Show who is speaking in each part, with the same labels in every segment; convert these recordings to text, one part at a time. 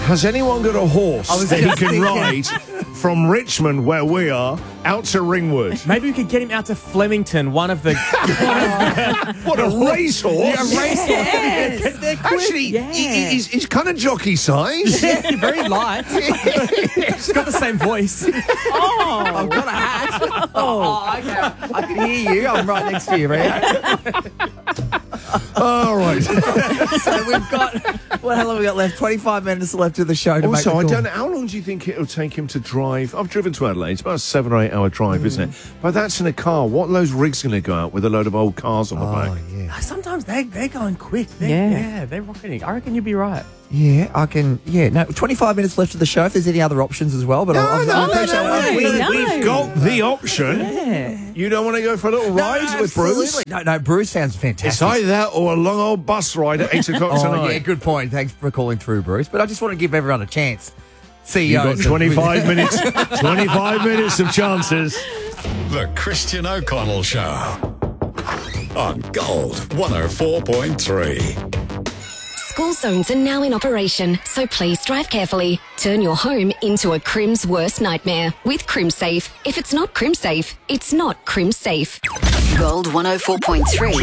Speaker 1: Has anyone got a horse that he can ride from Richmond, where we are, out to Ringwood?
Speaker 2: Maybe we could get him out to Flemington, one of the...
Speaker 1: What, a racehorse?
Speaker 2: Yeah, a racehorse.
Speaker 3: Yes.
Speaker 1: Actually, he's kind of jockey size.
Speaker 2: Yeah, very light. He's got the same voice.
Speaker 3: Oh, I've got a hat. Oh, okay. I can hear you. I'm right next to you, right?
Speaker 1: All right.
Speaker 3: So we've got, what hell have we got left? 25 minutes left of the show to make the
Speaker 1: Also,
Speaker 3: call.
Speaker 1: I don't know, how long do you think it'll take him to drive? I've driven to Adelaide. It's about a 7 or 8 hour drive, isn't it? But that's in a car. What loads rigs going to go out with a load of old cars on the back?
Speaker 3: Yeah.
Speaker 2: Sometimes they're going quick. They're rocketing. I reckon you'd be right.
Speaker 3: Yeah, I can. Yeah, no, 25 minutes left of the show if there's any other options as well. But I appreciate it.
Speaker 1: We've got the option.
Speaker 3: Yeah.
Speaker 1: You don't want to go for a little ride with Bruce?
Speaker 3: No, Bruce sounds fantastic.
Speaker 1: It's either that or a long old bus ride at 8 o'clock tonight.
Speaker 3: Yeah, good point. Thanks for calling through, Bruce. But I just want to give everyone a chance.
Speaker 1: You've got 25 minutes. 25 minutes of chances.
Speaker 4: The Christian O'Connell Show on Gold 104.3.
Speaker 5: School zones are now in operation, so please drive carefully. Turn your home into a Crim's worst nightmare with CrimSafe. If it's not CrimSafe, it's not CrimSafe. Gold 104.3.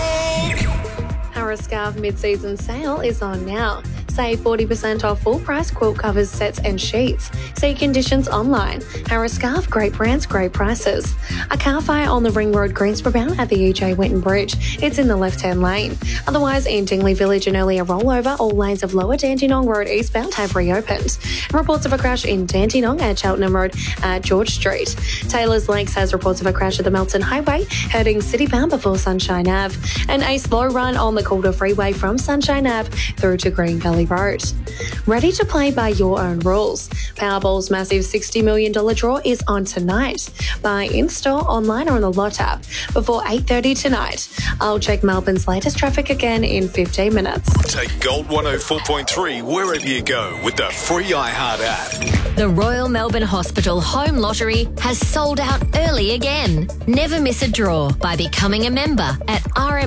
Speaker 6: Harris Scarf mid-season sale is on now. Save 40% off full-price quilt covers, sets and sheets. See conditions online. Harris Scarf, great brands, great prices. A car fire on the Ring Road, Greensborough bound at the EJ Winton Bridge. It's in the left-hand lane. Otherwise, in Dingley Village, an earlier rollover, all lanes of Lower Dandenong Road eastbound have reopened. Reports of a crash in Dandenong at Cheltenham Road at George Street. Taylor's Lakes has reports of a crash at the Melton Highway, heading citybound before Sunshine Ave. And a slow run on the Calder Freeway from Sunshine Ave through to Green Valley Road. Ready to play by your own rules? Powerball's massive $60 million draw is on tonight. Buy in-store, online or on the Lot app before 8:30 tonight. I'll check Melbourne's latest traffic again in 15 minutes.
Speaker 4: Take Gold 104.3 wherever you go with the free iHeart app.
Speaker 5: The Royal Melbourne Hospital Home Lottery has sold out early again. Never miss a draw by becoming a member at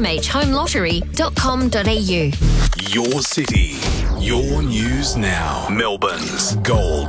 Speaker 5: rmhhomeLottery.com.au.
Speaker 4: Your city, your news now. Melbourne's Gold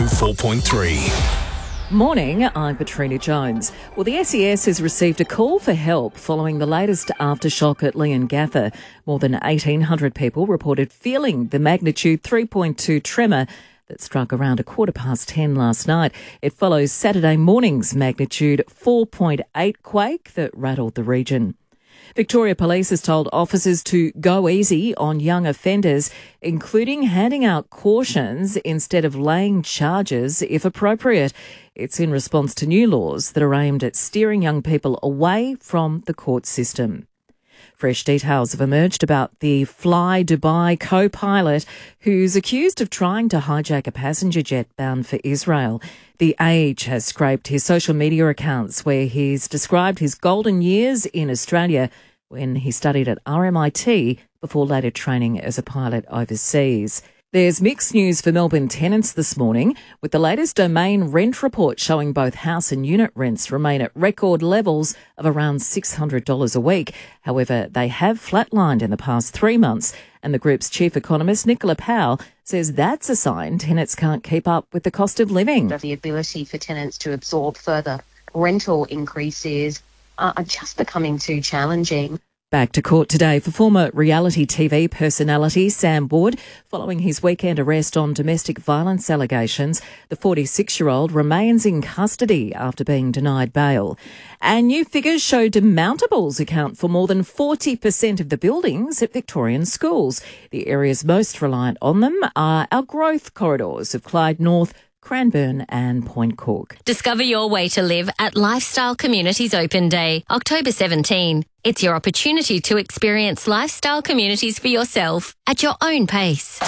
Speaker 4: 104.3.
Speaker 7: Morning, I'm Katrina Jones. Well, the SES has received a call for help following the latest aftershock at Leongatha. More than 1,800 people reported feeling the magnitude 3.2 tremor that struck around 10:15 last night. It follows Saturday morning's magnitude 4.8 quake that rattled the region. Victoria Police has told officers to go easy on young offenders, including handing out cautions instead of laying charges if appropriate. It's in response to new laws that are aimed at steering young people away from the court system. Fresh details have emerged about the Fly Dubai co-pilot who's accused of trying to hijack a passenger jet bound for Israel. The Age has scraped his social media accounts where he's described his golden years in Australia when he studied at RMIT before later training as a pilot overseas. There's mixed news for Melbourne tenants this morning, with the latest Domain rent report showing both house and unit rents remain at record levels of around $600 a week. However, they have flatlined in the past 3 months, and the group's chief economist, Nicola Powell, says that's a sign tenants can't keep up with the cost of living.
Speaker 8: The ability for tenants to absorb further rental increases are just becoming too challenging.
Speaker 7: Back to court today for former reality TV personality Sam Wood. Following his weekend arrest on domestic violence allegations, the 46-year-old remains in custody after being denied bail. And new figures show demountables account for more than 40% of the buildings at Victorian schools. The areas most reliant on them are our growth corridors of Clyde North, Cranbourne and Point Cook.
Speaker 5: Discover your way to live at Lifestyle Communities Open Day, October 17. It's your opportunity to experience lifestyle communities for yourself at your own pace.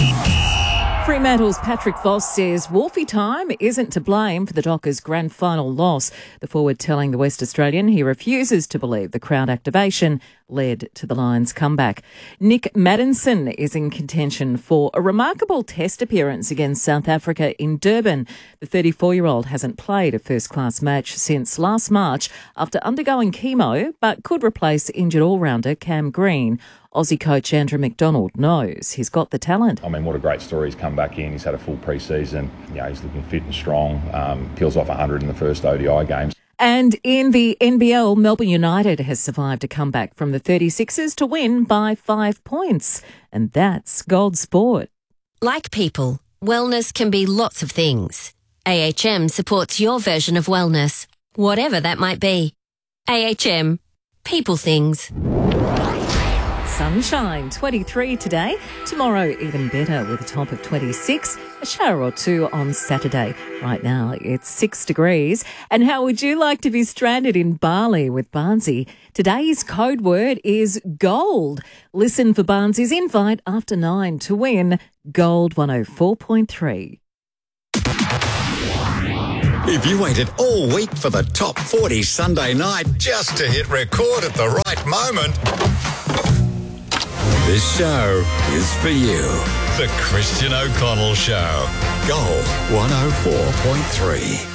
Speaker 7: Fremantle's Patrick Voss says Wolfie time isn't to blame for the Dockers' grand final loss. The forward telling the West Australian he refuses to believe the crowd activation led to the Lions' comeback. Nick Maddinson is in contention for a remarkable Test appearance against South Africa in Durban. The 34-year-old hasn't played a first-class match since last March after undergoing chemo, but could replace injured all-rounder Cam Green. Aussie coach Andrew McDonald knows he's got the talent.
Speaker 9: I mean, what a great story. He's come back in. He's had a full pre-season. He's looking fit and strong. Peels off 100 in the first ODI games.
Speaker 7: And in the NBL, Melbourne United has survived a comeback from the 36ers to win by 5 points. And that's Gold Sport.
Speaker 5: Like people, wellness can be lots of things. AHM supports your version of wellness, whatever that might be. AHM, people things.
Speaker 7: Sunshine, 23 today. Tomorrow, even better with a top of 26. A shower or two on Saturday. Right now, it's 6 degrees. And how would you like to be stranded in Bali with Barnsey? Today's code word is gold. Listen for Barnsey's invite after 9 to win Gold 104.3.
Speaker 4: If you waited all week for the top 40 Sunday night just to hit record at the right moment, this show is for you. The Christian O'Connell Show. Gold 104.3.